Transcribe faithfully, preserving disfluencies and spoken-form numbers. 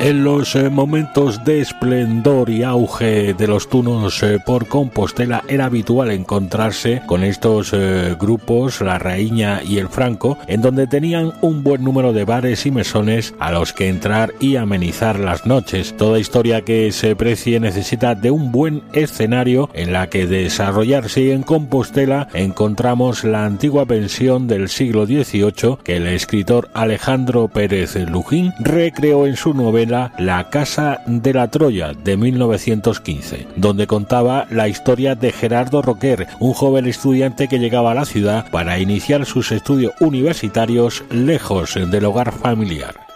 En los eh, momentos de esplendor y auge de los tunos eh, por Compostela era habitual encontrarse con estos eh, grupos, la Raíña y el Franco, en donde tenían un buen número de bares y mesones a los que entrar y amenizar las noches. Toda historia que se precie necesita de un buen escenario en la que desarrollarse, y en Compostela encontramos la antigua pensión del siglo dieciocho que el escritor Alejandro Pérez Lujín recreó en su novela La Casa de la Troya de mil novecientos quince, donde contaba la historia de Gerardo Roquer, un joven estudiante que llegaba a la ciudad para iniciar sus estudios universitarios lejos del hogar familiar.